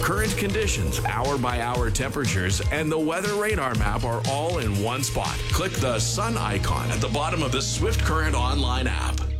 Current conditions, hour-by-hour temperatures, and the weather radar map are all in one spot. Click the sun icon at the bottom of the Swift Current online app.